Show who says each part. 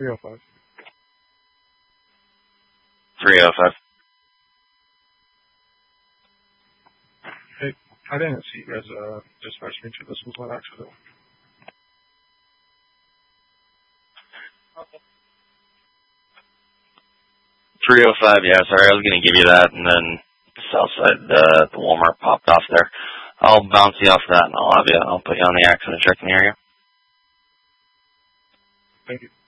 Speaker 1: 305.
Speaker 2: 305.
Speaker 1: Hey, I didn't see you guys dispatch me to this. Was not accident.
Speaker 2: 305, yeah, sorry, I was going to give you that, and then south side, the Walmart popped off there. I'll bounce you off that, and I'll put you on the accident checking area.
Speaker 1: Thank you.